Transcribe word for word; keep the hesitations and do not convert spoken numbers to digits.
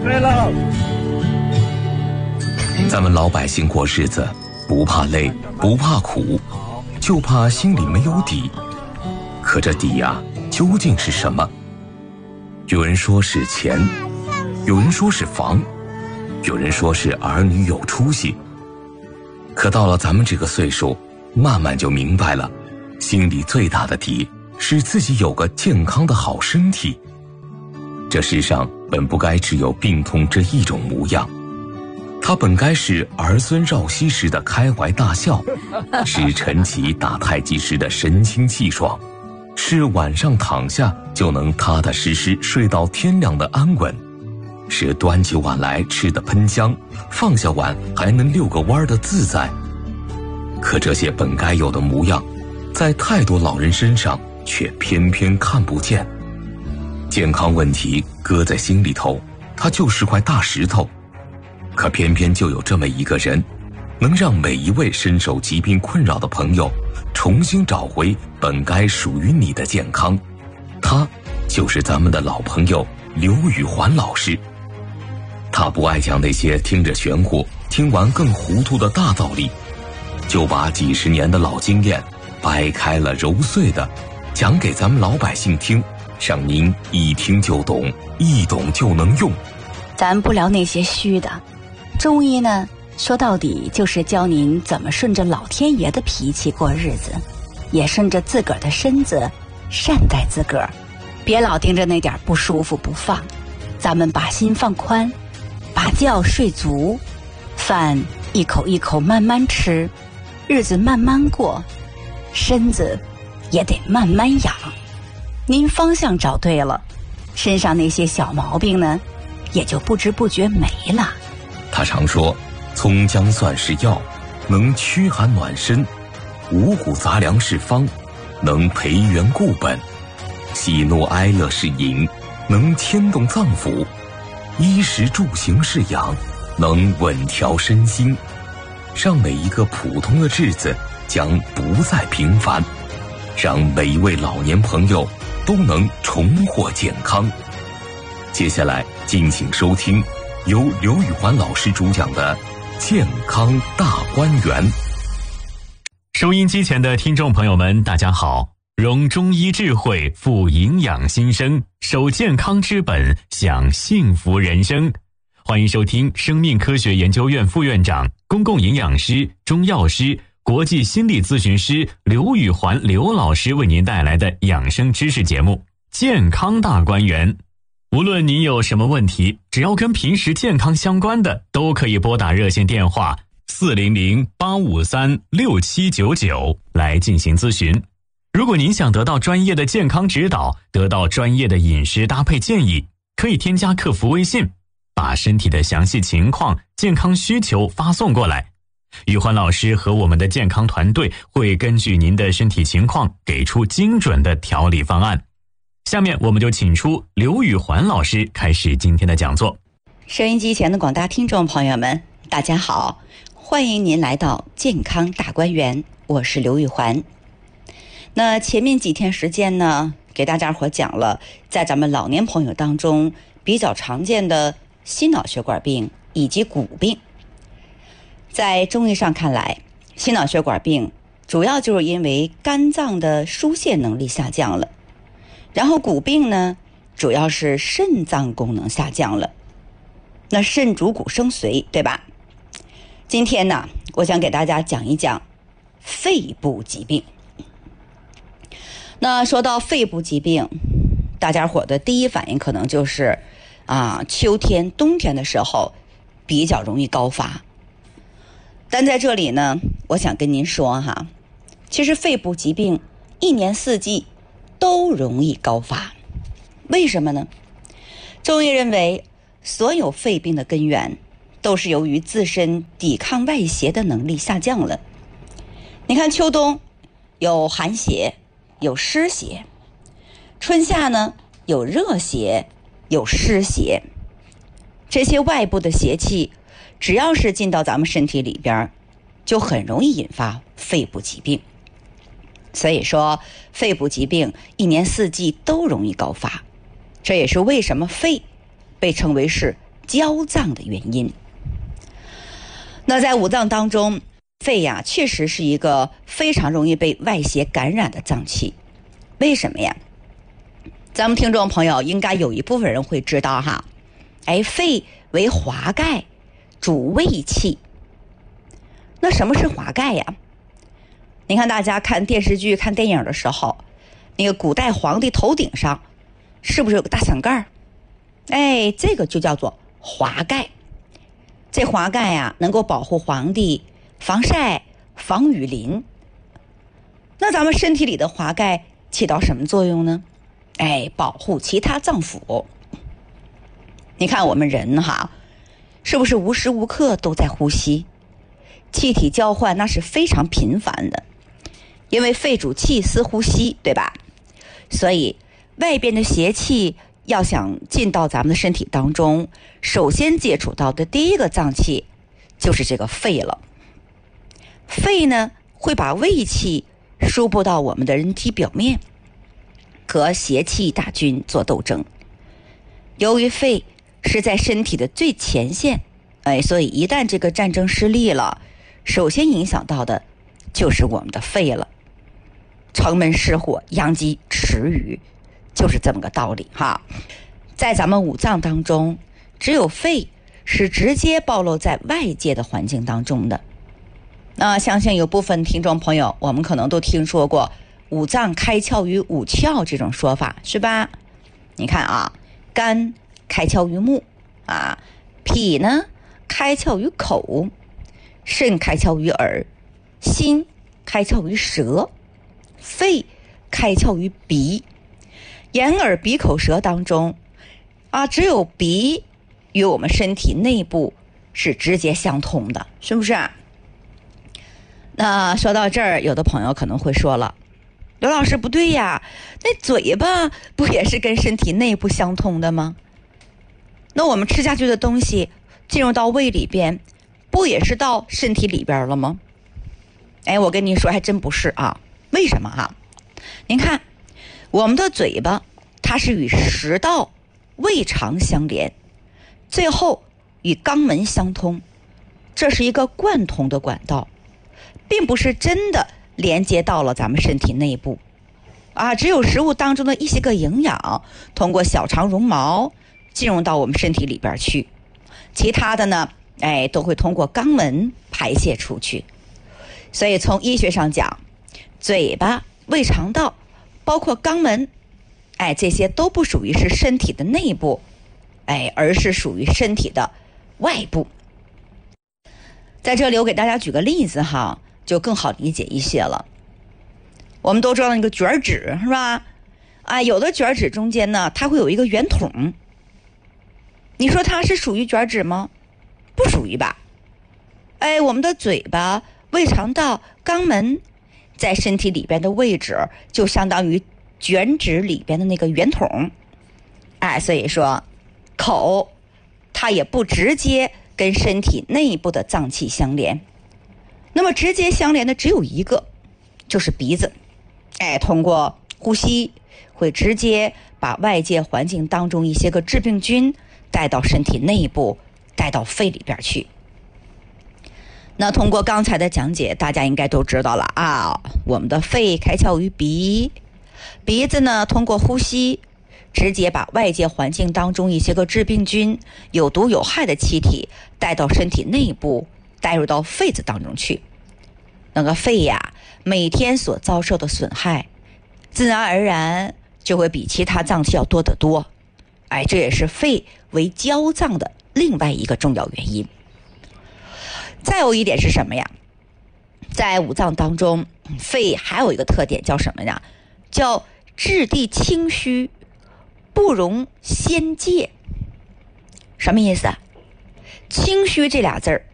对了， 咱们老百姓过日子，不怕累，不怕苦，就怕心里没有底。可这底呀、啊，究竟是什么？有人说是钱，有人说是房，有人说是儿女有出息。可到了咱们这个岁数，慢慢就明白了，心里最大的底是自己有个健康的好身体。这世上本不该只有病痛这一种模样，它本该是儿孙绕膝时的开怀大笑，是晨起打太极时的神清气爽，是晚上躺下就能踏踏实实睡到天亮的安稳，是端起碗来吃的喷香，放下碗还能遛个弯的自在。可这些本该有的模样，在太多老人身上却偏偏看不见。健康问题搁在心里头，它就是块大石头，可偏偏就有这么一个人，能让每一位深受疾病困扰的朋友重新找回本该属于你的健康。他就是咱们的老朋友刘宇环老师。他不爱讲那些听着玄乎，听完更糊涂的大道理，就把几十年的老经验掰开了揉碎的讲给咱们老百姓听，让您一听就懂，一懂就能用。 咱不聊那些虚的，中医呢，说到底就是教您怎么顺着老天爷的脾气过日子，也顺着自个儿的身子善待自个儿，别老盯着那点不舒服不放。咱们把心放宽，把觉睡足，饭一口一口慢慢吃，日子慢慢过，身子也得慢慢养。您方向找对了，身上那些小毛病呢，也就不知不觉没了。 他常说，葱姜蒜是药，能驱寒暖身；五谷杂粮是方，能培元固本；喜怒哀乐是饮，能牵动脏腑；衣食住行是养，能稳调身心。让每一个普通的日子将不再平凡，让每一位老年朋友都能重获健康。接下来敬请收听由刘宇环老师主讲的健康大观园。 收音机前的听众朋友们，大家好，融中医智慧，富营养心声，守健康之本，享幸福人生。欢迎收听生命科学研究院副院长、公共营养师、中药师、国际心理咨询师刘宇环刘老师为您带来的养生知识节目《健康大观园》。无论您有什么问题，只要跟平时健康相关的，都可以拨打热线电话四零零八五三六七九九来进行咨询。如果您想得到专业的健康指导，得到专业的饮食搭配建议，可以添加客服微信，把身体的详细情况、健康需求发送过来。宇环老师和我们的健康团队会根据您的身体情况给出精准的调理方案。下面我们就请出刘宇环老师开始今天的讲座。 收音机前的广大听众朋友们，大家好，欢迎您来到健康大观园，我是刘宇环。那前面几天时间呢，给大家伙讲了在咱们老年朋友当中比较常见的心脑血管病以及骨病。在中医上看来，心脑血管病主要就是因为肝脏的疏泄能力下降了，然后骨病呢，主要是肾脏功能下降了。那肾主骨生髓，对吧？今天呢，我想给大家讲一讲肺部疾病。那说到肺部疾病，大家伙的第一反应可能就是啊，秋天、冬天的时候比较容易高发。但在这里呢，我想跟您说哈，其实肺部疾病一年四季都容易高发。为什么呢？中医认为，所有肺病的根源都是由于自身抵抗外邪的能力下降了。你看秋冬有寒邪，有湿邪；春夏呢有热邪，有湿邪。这些外部的邪气只要是进到咱们身体里边，就很容易引发肺部疾病。所以说肺部疾病一年四季都容易高发，这也是为什么肺被称为是焦脏的原因。那在五脏当中，肺呀确实是一个非常容易被外邪感染的脏器。为什么呀？咱们听众朋友应该有一部分人会知道哈，哎，肺为华盖，主胃气。那什么是华盖呀？你看大家看电视剧看电影的时候，那个古代皇帝头顶上是不是有个大伞盖？哎，这个就叫做华盖。这华盖呀能够保护皇帝防晒防雨淋。那咱们身体里的华盖起到什么作用呢？哎，保护其他脏腑。你看我们人哈，是不是无时无刻都在呼吸？气体交换那是非常频繁的，因为肺主气司呼吸，对吧？所以外边的邪气要想进到咱们的身体当中，首先接触到的第一个脏器就是这个肺了。肺呢会把胃气输布到我们的人体表面，和邪气大军做斗争。由于肺是在身体的最前线，哎，所以一旦这个战争失利了，首先影响到的就是我们的肺了。城门失火，殃及池鱼，就是这么个道理哈。在咱们五脏当中，只有肺是直接暴露在外界的环境当中的。那相信有部分听众朋友，我们可能都听说过五脏开窍于五窍这种说法，是吧？你看啊，肝开窍于目啊，脾呢开窍于口，肾开窍于耳，心开窍于舌，肺开窍于鼻。眼耳鼻口舌当中啊，只有鼻与我们身体内部是直接相通的，是不是？那说到这儿，有的朋友可能会说了，刘老师不对呀，那嘴巴不也是跟身体内部相通的吗？那我们吃下去的东西进入到胃里边，不也是到身体里边了吗？哎，我跟您说还真不是啊。为什么啊？您看我们的嘴巴它是与食道胃肠相连，最后与肛门相通，这是一个贯通的管道，并不是真的连接到了咱们身体内部啊。只有食物当中的一些个营养通过小肠绒毛进入到我们身体里边去，其他的呢，哎，都会通过肛门排泄出去。所以从医学上讲，嘴巴、胃肠道包括肛门，哎，这些都不属于是身体的内部，哎，而是属于身体的外部。在这里我给大家举个例子哈，就更好理解一些了。我们都知道那个卷纸是吧？啊，有的卷纸中间呢，它会有一个圆筒，你说它是属于卷纸吗？不属于吧？哎，我们的嘴巴、胃肠道、肛门在身体里边的位置就相当于卷纸里边的那个圆筒。哎，所以说口它也不直接跟身体内部的脏器相连，那么直接相连的只有一个，就是鼻子。哎，通过呼吸会直接把外界环境当中一些个致病菌带到身体内部，带到肺里边去。那通过刚才的讲解，大家应该都知道了啊，我们的肺开窍于鼻，鼻子呢通过呼吸直接把外界环境当中一些个致病菌、有毒有害的气体带到身体内部，带入到肺子当中去。那个肺呀，每天所遭受的损害自然而然就会比其他脏器要多得多。哎，这也是肺为焦脏的另外一个重要原因。再有一点是什么呀？在五脏当中，肺还有一个特点叫什么呀？叫质地清虚，不容先界。什么意思啊？清虚这俩字儿